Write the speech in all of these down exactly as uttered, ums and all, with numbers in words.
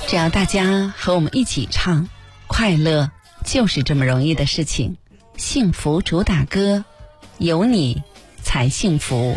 只要大家和我们一起唱，快乐就是这么容易的事情。幸福主打歌，有你才幸福。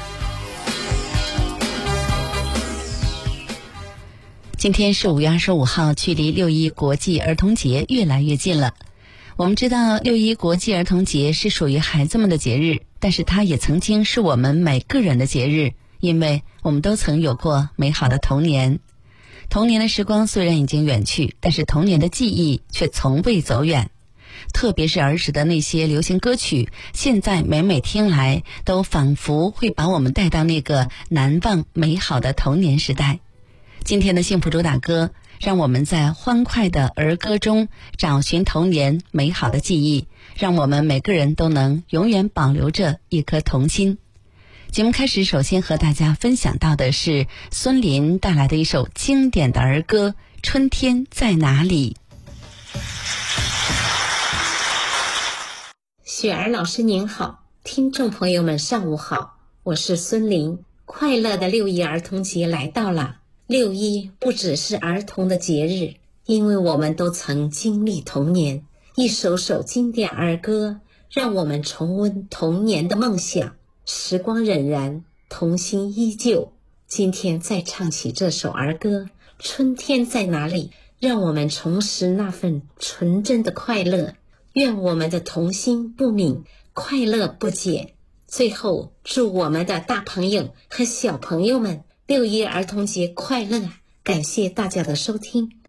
今天是五月二十五号，距离六一国际儿童节越来越近了。我们知道六一国际儿童节是属于孩子们的节日，但是它也曾经是我们每个人的节日，因为我们都曾有过美好的童年。童年的时光虽然已经远去，但是童年的记忆却从未走远。特别是儿时的那些流行歌曲，现在每每听来都仿佛会把我们带到那个难忘美好的童年时代。今天的幸福主打歌，让我们在欢快的儿歌中找寻童年美好的记忆，让我们每个人都能永远保留着一颗童心。节目开始，首先和大家分享到的是孙琳带来的一首经典的儿歌《春天在哪里》。 雪儿老师您好，听众朋友们上午好，我是孙琳。快乐的六一儿童节来到了。六一不只是儿童的节日，因为我们都曾经历童年，一首首经典儿歌让我们重温童年的梦想。时光荏苒，童心依旧。今天再唱起这首儿歌《春天在哪里》，让我们重拾那份纯真的快乐。愿我们的童心不泯，快乐不减。最后，祝我们的大朋友和小朋友们六一儿童节快乐！感谢大家的收听。